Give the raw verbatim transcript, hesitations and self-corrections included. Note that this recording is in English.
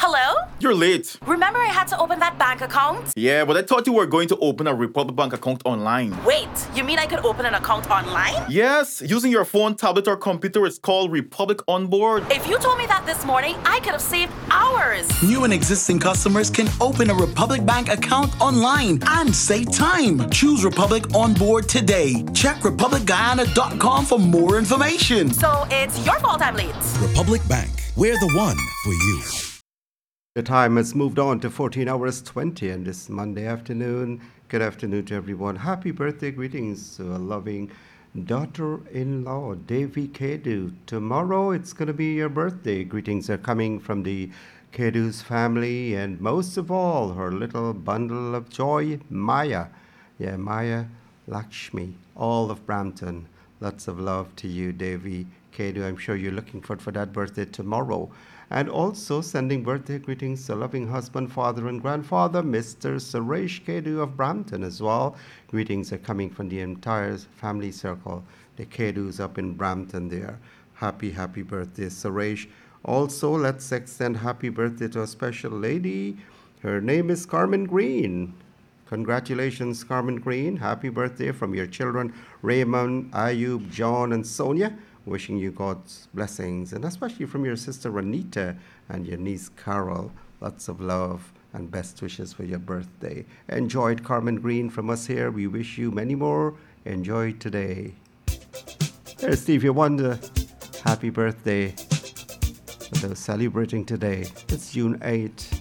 Hello? You're late. Remember I had to open that bank account? Yeah, but I thought you were going to open a Republic Bank account online. Wait, you mean I could open an account online? Yes, using your phone, tablet, or computer. It's called Republic Onboard. If you told me that this morning, I could have saved hours. New and existing customers can open a Republic Bank account online and save time. Choose Republic Onboard today. Check republic guyana dot com for more information. So it's your fault I'm late. Republic Bank, we're the one for you. The time has moved on to fourteen hours twenty on this Monday afternoon. Good afternoon to everyone. Happy birthday greetings to a loving daughter-in-law, Devi Kedu. Tomorrow it's going to be your birthday. Greetings are coming from the Kedu's family and most of all, her little bundle of joy, Maya. Yeah, Maya Lakshmi, all of Brampton. Lots of love to you, Devi Kedu. I'm sure you're looking forward for that birthday tomorrow. And also sending birthday greetings to loving husband, father, and grandfather, Mister Suresh Kedu of Brampton as well. Greetings are coming from the entire family circle. The Kedus up in Brampton there. Happy, happy birthday, Suresh. Also, let's extend happy birthday to a special lady. Her name is Carmen Green. Congratulations, Carmen Green. Happy birthday from your children, Raymond, Ayub, John, and Sonia. Wishing you God's blessings, and especially from your sister Renita and your niece Carol. Lots of love and best wishes for your birthday. Enjoy it, Carmen Green, from us here. We wish you many more. Enjoy today. There's Stevie Wonder. Happy birthday for those celebrating today. It's June eighth.